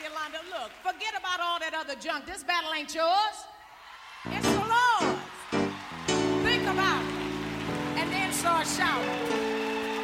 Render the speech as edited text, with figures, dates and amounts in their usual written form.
Yolanda, look, forget about all that other junk. This battle ain't yours. It's the Lord's. Think about it. And then start shouting.